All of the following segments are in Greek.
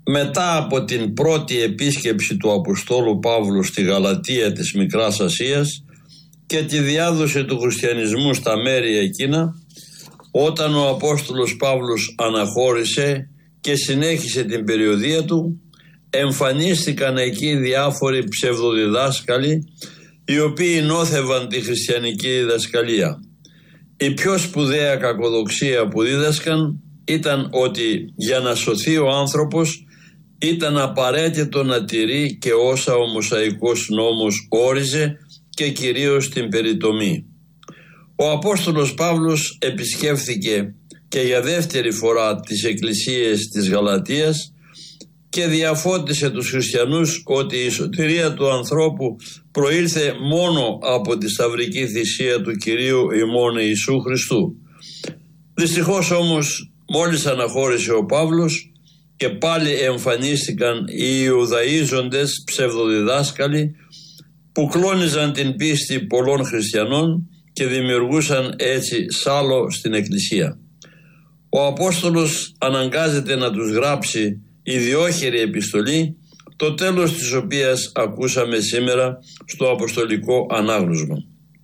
μετά από την πρώτη επίσκεψη του Αποστόλου Παύλου στη Γαλατεία της Μικράς Ασίας και τη διάδοση του χριστιανισμού στα μέρη εκείνα, όταν ο Απόστολος Παύλος αναχώρησε και συνέχισε την περιοδεία του, εμφανίστηκαν εκεί διάφοροι ψευδοδιδάσκαλοι οι οποίοι νόθευαν τη χριστιανική διδασκαλία. Η πιο σπουδαία κακοδοξία που δίδασκαν ήταν ότι για να σωθεί ο άνθρωπος ήταν απαραίτητο να τηρεί και όσα ο Μωσαϊκός νόμος όριζε και κυρίως την περιτομή. Ο Απόστολος Παύλος επισκέφθηκε και για δεύτερη φορά τις εκκλησίες της Γαλατίας και διαφώτισε τους χριστιανούς ότι η σωτηρία του ανθρώπου προήλθε μόνο από τη σταυρική θυσία του Κυρίου ημών Ιησού Χριστού. Δυστυχώς όμως, μόλις αναχώρησε ο Παύλος και πάλι εμφανίστηκαν οι Ιουδαΐζοντες ψευδοδιδάσκαλοι που κλώνιζαν την πίστη πολλών χριστιανών και δημιουργούσαν έτσι σάλο στην Εκκλησία. Ο Απόστολος αναγκάζεται να τους γράψει ιδιόχειρη επιστολή, το τέλος της οποίας ακούσαμε σήμερα στο Αποστολικό Ανάγνωσμα.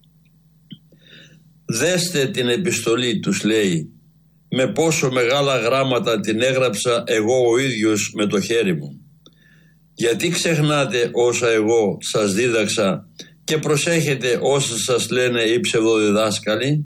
«Δέστε την επιστολή», τους λέει, «με πόσο μεγάλα γράμματα την έγραψα εγώ ο ίδιος με το χέρι μου. Γιατί ξεχνάτε όσα εγώ σας δίδαξα και προσέχετε όσα σας λένε οι ψευδοδιδάσκαλοι?